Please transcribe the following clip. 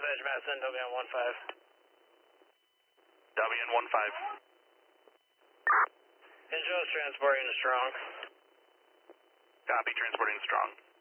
Veg Madison, WN15. WN15. Angels transporting to Strong. Copy, transporting strong.